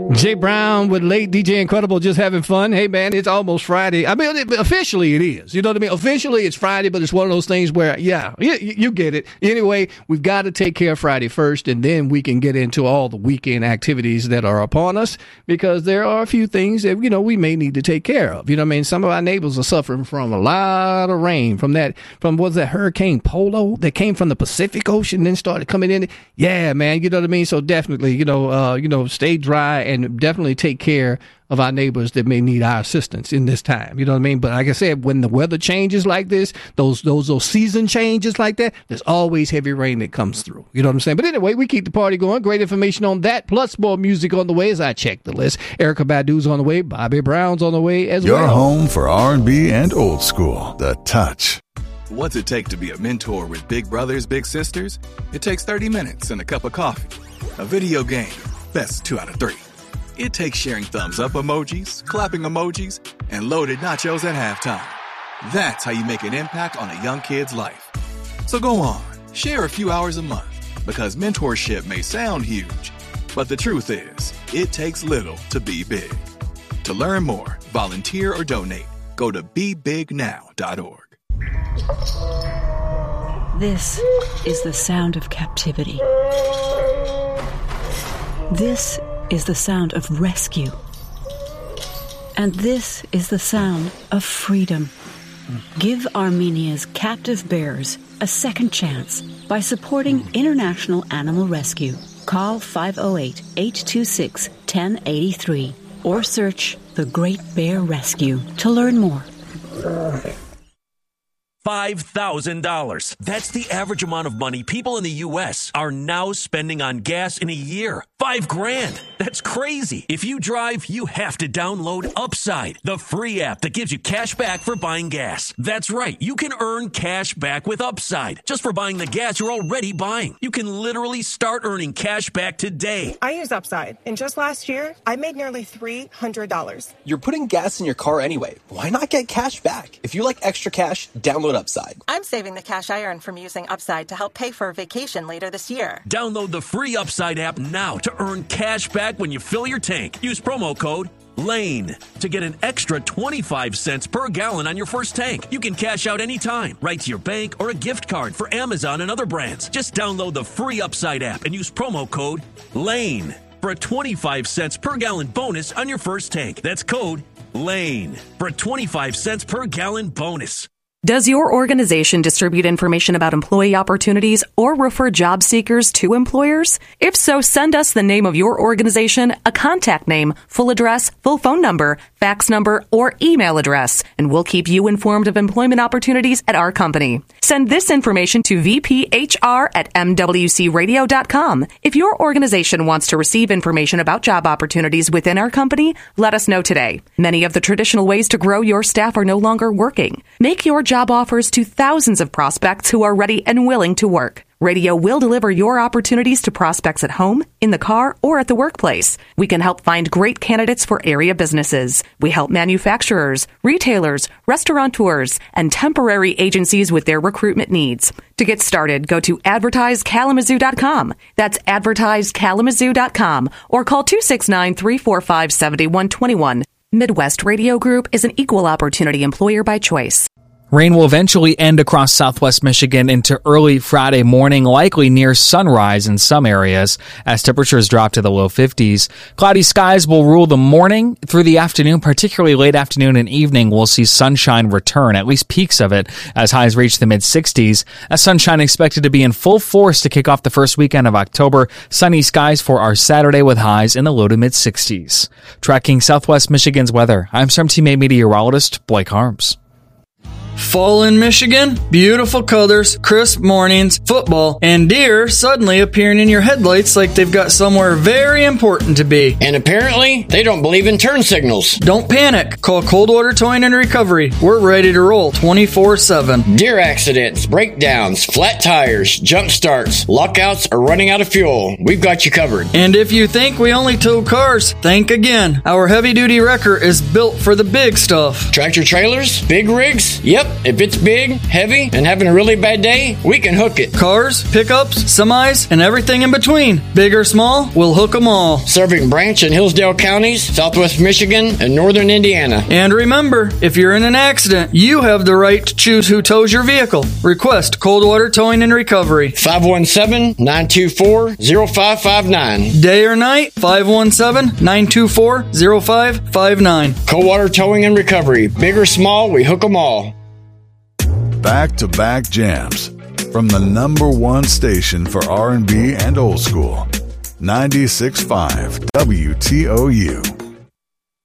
Jay Brown with late DJ Incredible, just having fun. Hey, man, it's almost Friday. I mean, officially it is. You know what I mean? Officially it's Friday, but it's one of those things where, yeah, you get it. Anyway, we've got to take care of Friday first, and then we can get into all the weekend activities that are upon us, because there are a few things that, we may need to take care of. You know what I mean? Some of our neighbors are suffering from a lot of rain from was that Hurricane Polo that came from the Pacific Ocean, then started coming in. Yeah, man, you know what I mean? So definitely, stay dry and definitely take care of our neighbors that may need our assistance in this time. You know what I mean? But like I said, when the weather changes like this, those season changes like that, there's always heavy rain that comes through. You know what I'm saying? But anyway, we keep the party going. Great information on that, plus more music on the way as I check the list. Erykah Badu's on the way. Bobby Brown's on the way as well. Your home for R&B and old school. The Touch. What's it take to be a mentor with big brothers, big sisters? It takes 30 minutes and a cup of coffee. A video game. Best 2 out of 3. It takes sharing thumbs up emojis, clapping emojis, and loaded nachos at halftime. That's how you make an impact on a young kid's life. So go on, share a few hours a month, because mentorship may sound huge, but the truth is, it takes little to be big. To learn more, volunteer, or donate, go to BeBigNow.org. This is the sound of captivity. This is the sound of rescue. And this is the sound of freedom. Give Armenia's captive bears a second chance by supporting International Animal Rescue. Call 508-826-1083 or search The Great Bear Rescue to learn more. $5,000. That's the average amount of money people in the U.S. are now spending on gas in a year. $5,000. That's crazy. If you drive, you have to download Upside, the free app that gives you cash back for buying gas. That's right. You can earn cash back with Upside just for buying the gas you're already buying. You can literally start earning cash back today. I use Upside, and just last year, I made nearly $300. You're putting gas in your car anyway. Why not get cash back? If you like extra cash, download Upside. I'm saving the cash I earn from using Upside to help pay for a vacation later this year. Download the free Upside app now to earn cash back when you fill your tank. Use promo code LANE to get an extra 25 cents per gallon on your first tank. You can cash out anytime, right to your bank or a gift card for Amazon and other brands. Just download the free Upside app and use promo code LANE for a 25 cents per gallon bonus on your first tank. That's code LANE for a 25 cents per gallon bonus. Does your organization distribute information about employee opportunities or refer job seekers to employers? If so, send us the name of your organization, a contact name, full address, full phone number, fax number, or email address, and we'll keep you informed of employment opportunities at our company. Send this information to vphr@mwcradio.com. If your organization wants to receive information about job opportunities within our company, let us know today. Many of the traditional ways to grow your staff are no longer working. Make your job offers to thousands of prospects who are ready and willing to work. Radio will deliver your opportunities to prospects at home, in the car, or at the workplace. We can help find great candidates for area businesses. We help manufacturers, retailers, restaurateurs, and temporary agencies with their recruitment needs. To get started, go to advertisekalamazoo.com. That's advertisekalamazoo.com, or call 269-345-7121. Midwest Radio Group is an equal opportunity employer by choice. Rain will eventually end across southwest Michigan into early Friday morning, likely near sunrise in some areas, as temperatures drop to the low 50s. Cloudy skies will rule the morning through the afternoon, particularly late afternoon and evening. We'll see sunshine return, at least peaks of it, as highs reach the mid-60s. As sunshine expected to be in full force to kick off the first weekend of October. Sunny skies for our Saturday with highs in the low to mid-60s. Tracking southwest Michigan's weather, I'm Storm Team 8 meteorologist Blake Harms. Fall in Michigan, beautiful colors, crisp mornings, football, and deer suddenly appearing in your headlights like they've got somewhere very important to be. And apparently, they don't believe in turn signals. Don't panic. Call Coldwater Towing and Recovery. We're ready to roll 24/7. Deer accidents, breakdowns, flat tires, jump starts, lockouts, or running out of fuel. We've got you covered. And if you think we only tow cars, think again. Our heavy-duty wrecker is built for the big stuff. Tractor trailers? Big rigs? Yep. Yep, if it's big, heavy, and having a really bad day, we can hook it. Cars, pickups, semis, and everything in between. Big or small, we'll hook them all. Serving Branch and Hillsdale counties, Southwest Michigan, and Northern Indiana. And remember, if you're in an accident, you have the right to choose who tows your vehicle. Request Coldwater Towing and Recovery. 517-924-0559. Day or night, 517-924-0559. Coldwater Towing and Recovery. Big or small, we hook them all. Back-to-back jams from the number one station for R&B and old school, 96.5 WTOU.